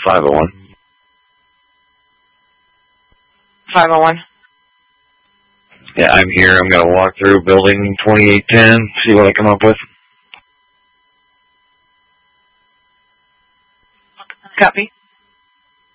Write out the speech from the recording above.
501. 501. Yeah, I'm here. I'm going to walk through building 2810, see what I come up with. Copy.